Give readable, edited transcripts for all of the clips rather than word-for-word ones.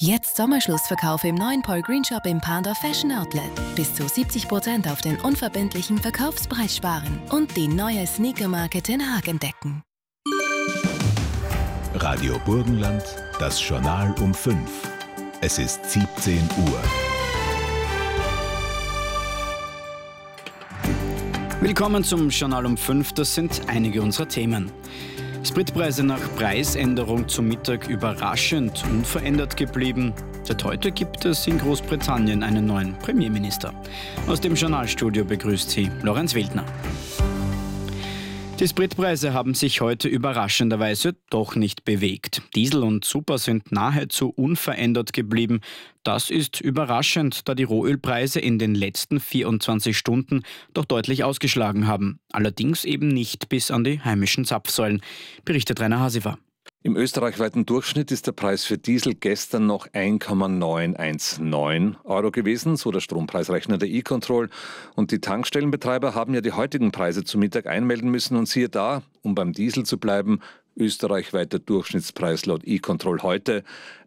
Jetzt Sommerschlussverkauf im neuen Paul Green Shop im Panda Fashion Outlet. Bis zu 70% auf den unverbindlichen Verkaufspreis sparen und die neue Sneaker-Marke Den Haag entdecken. Radio Burgenland, das Journal um 5. Es ist 17 Uhr. Willkommen zum Journal um 5. Das sind einige unserer Themen. Spritpreise nach Preisänderung zum Mittag überraschend unverändert geblieben. Seit heute gibt es in Großbritannien einen neuen Premierminister. Aus dem Journalstudio begrüßt Sie Lorenz Wildner. Die Spritpreise haben sich heute überraschenderweise doch nicht bewegt. Diesel und Super sind nahezu unverändert geblieben. Das ist überraschend, da die Rohölpreise in den letzten 24 Stunden doch deutlich ausgeschlagen haben. Allerdings eben nicht bis an die heimischen Zapfsäulen, berichtet Rainer Hasifer. Im österreichweiten Durchschnitt ist der Preis für Diesel gestern noch 1,919 € gewesen, so der Strompreisrechner der E-Control. Und die Tankstellenbetreiber haben ja die heutigen Preise zu Mittag einmelden müssen. Und siehe da, um beim Diesel zu bleiben, österreichweiter Durchschnittspreis laut E-Control heute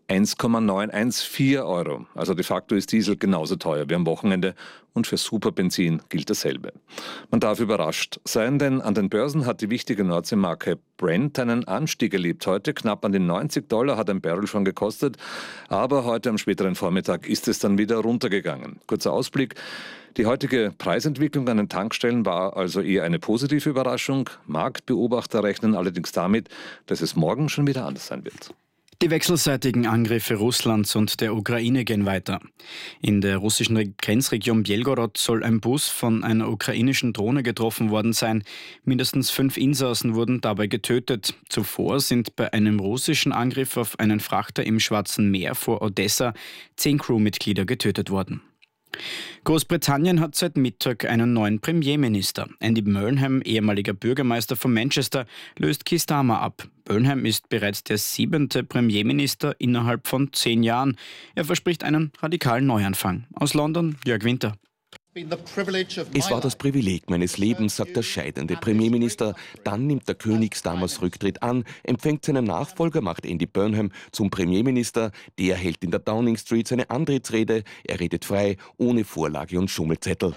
1,914 €. Also de facto ist Diesel genauso teuer wie am Wochenende und für Superbenzin gilt dasselbe. Man darf überrascht sein, denn an den Börsen hat die wichtige Nordseemarke Brent einen Anstieg erlebt. Heute knapp an den $90 hat ein Barrel schon gekostet, aber heute am späteren Vormittag ist es dann wieder runtergegangen. Kurzer Ausblick. Die heutige Preisentwicklung an den Tankstellen war also eher eine positive Überraschung. Marktbeobachter rechnen allerdings damit, dass es morgen schon wieder anders sein wird. Die wechselseitigen Angriffe Russlands und der Ukraine gehen weiter. In der russischen Grenzregion Belgorod soll ein Bus von einer ukrainischen Drohne getroffen worden sein. Mindestens 5 Insassen wurden dabei getötet. Zuvor sind bei einem russischen Angriff auf einen Frachter im Schwarzen Meer vor Odessa 10 Crewmitglieder getötet worden. Großbritannien hat seit Mittag einen neuen Premierminister. Andy Burnham, ehemaliger Bürgermeister von Manchester, löst Keir Starmer ab. Burnham ist bereits der 7. Premierminister innerhalb von 10 Jahren. Er verspricht einen radikalen Neuanfang. Aus London, Jörg Winter. Es war das Privileg meines Lebens, sagt der scheidende Premierminister. Dann nimmt der König Starmers Rücktritt an, empfängt seinen Nachfolger, macht Andy Burnham zum Premierminister. Der hält in der Downing Street seine Antrittsrede. Er redet frei, ohne Vorlage und Schummelzettel.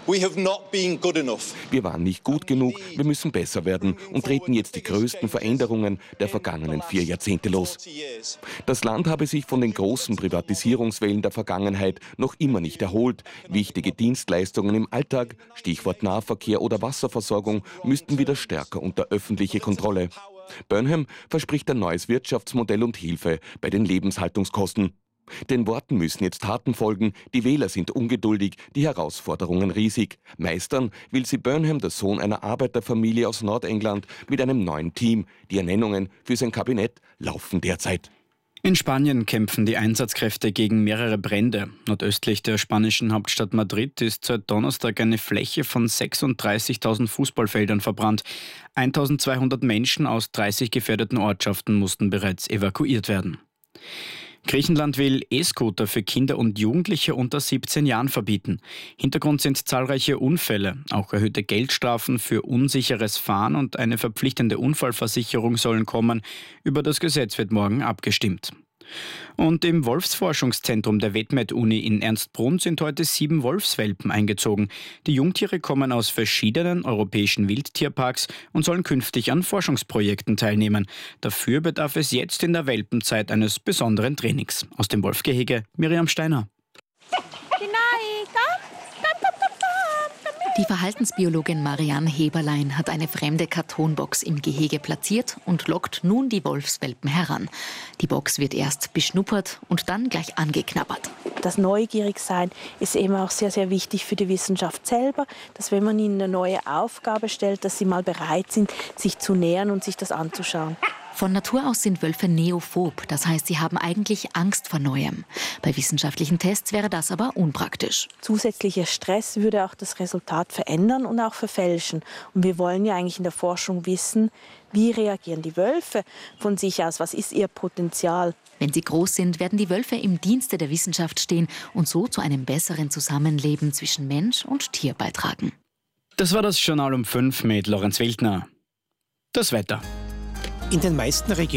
Wir waren nicht gut genug, wir müssen besser werden und treten jetzt die größten Veränderungen der vergangenen 4 Jahrzehnte los. Das Land habe sich von den großen Privatisierungswellen der Vergangenheit noch immer nicht erholt. Wichtige Dienstleistungen im Alltag, Stichwort Nahverkehr oder Wasserversorgung, müssten wieder stärker unter öffentliche Kontrolle. Burnham verspricht ein neues Wirtschaftsmodell und Hilfe bei den Lebenshaltungskosten. Den Worten müssen jetzt Taten folgen, die Wähler sind ungeduldig, die Herausforderungen riesig. Meistern will sie Burnham, der Sohn einer Arbeiterfamilie aus Nordengland, mit einem neuen Team. Die Ernennungen für sein Kabinett laufen derzeit. In Spanien kämpfen die Einsatzkräfte gegen mehrere Brände. Nordöstlich der spanischen Hauptstadt Madrid ist seit Donnerstag eine Fläche von 36.000 Fußballfeldern verbrannt. 1.200 Menschen aus 30 gefährdeten Ortschaften mussten bereits evakuiert werden. Griechenland will E-Scooter für Kinder und Jugendliche unter 17 Jahren verbieten. Hintergrund sind zahlreiche Unfälle. Auch erhöhte Geldstrafen für unsicheres Fahren und eine verpflichtende Unfallversicherung sollen kommen. Über das Gesetz wird morgen abgestimmt. Und im Wolfsforschungszentrum der WetMed-Uni in Ernstbrunn sind heute 7 Wolfswelpen eingezogen. Die Jungtiere kommen aus verschiedenen europäischen Wildtierparks und sollen künftig an Forschungsprojekten teilnehmen. Dafür bedarf es jetzt in der Welpenzeit eines besonderen Trainings. Aus dem Wolfgehege Miriam Steiner. Die Verhaltensbiologin Marianne Heberlein hat eine fremde Kartonbox im Gehege platziert und lockt nun die Wolfswelpen heran. Die Box wird erst beschnuppert und dann gleich angeknabbert. Das Neugierigsein ist eben auch sehr, sehr wichtig für die Wissenschaft selber, dass wenn man ihnen eine neue Aufgabe stellt, dass sie mal bereit sind, sich zu nähern und sich das anzuschauen. Von Natur aus sind Wölfe neophob, das heißt, sie haben eigentlich Angst vor Neuem. Bei wissenschaftlichen Tests wäre das aber unpraktisch. Zusätzlicher Stress würde auch das Resultat verändern und auch verfälschen. Und wir wollen ja eigentlich in der Forschung wissen, wie reagieren die Wölfe von sich aus, was ist ihr Potenzial. Wenn sie groß sind, werden die Wölfe im Dienste der Wissenschaft stehen und so zu einem besseren Zusammenleben zwischen Mensch und Tier beitragen. Das war das Journal um 5 mit Lorenz Wildner. Das Wetter. In den meisten Regionen